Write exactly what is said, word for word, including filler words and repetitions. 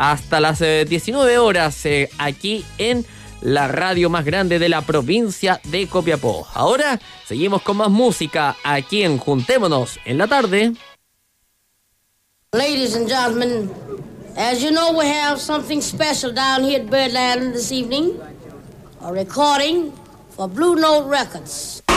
hasta las eh, diecinueve horas eh, aquí en la radio más grande de la provincia de Copiapó. Ahora seguimos con más música aquí en Juntémonos en la tarde. Ladies and gentlemen, as you know, we have something special down here at Birdland this evening. A recording for Blue Note Records.